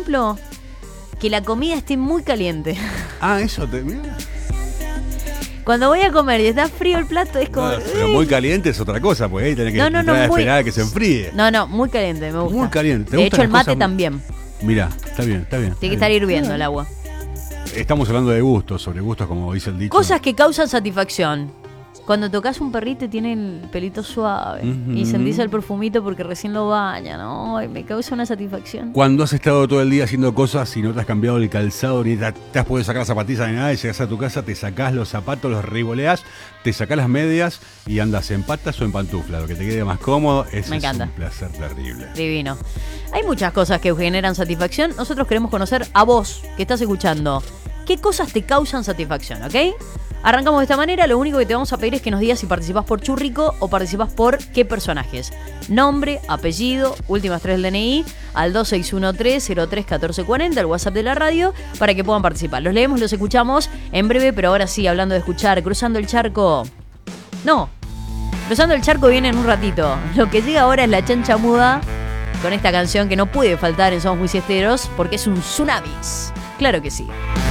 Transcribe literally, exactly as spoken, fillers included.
ejemplo, que la comida esté muy caliente. Ah, eso te... Mira. Cuando voy a comer y está frío el plato, es como... No, pero muy caliente es otra cosa, porque ahí tenés que No, no, no, entrar a muy- esperar a que se enfríe. No, no, muy caliente, me gusta. Muy caliente. ¿Te De gustan hecho, el las mate cosas- también. Mirá, está bien, está bien. Tiene que está estar bien. hirviendo el agua. Estamos hablando de gustos, sobre gustos, como dice el dicho. Cosas que causan satisfacción. Cuando tocas un perrito y tiene el pelito suave Ujú. y sentís el perfumito porque recién lo bañan, ¿no? Ay, me causa una satisfacción. Cuando has estado todo el día haciendo cosas y no te has cambiado el calzado ni te, te has podido sacar las zapatillas ni nada, y llegas a tu casa, te sacás los zapatos, los riboleás, te sacás las medias y andas en patas o en pantufla, lo que te quede más cómodo. Ese Me encanta. es un placer terrible. Divino. Hay muchas cosas que generan satisfacción. Nosotros queremos conocer a vos, que estás escuchando. ¿Qué cosas te causan satisfacción, ok? Arrancamos de esta manera. Lo único que te vamos a pedir es que nos digas si participás por Churrico o participás por qué personajes. Nombre, apellido, últimas tres del D N I, al dos seis uno tres cero tres uno cuatro cuatro cero, el WhatsApp de la radio, para que puedan participar. Los leemos, los escuchamos en breve, pero ahora sí, hablando de escuchar, Cruzando el Charco. No, Cruzando el Charco viene en un ratito. Lo que llega ahora es la chancha muda con esta canción que no puede faltar en Somos Muy Siesteros porque es un tsunamis. Claro que sí.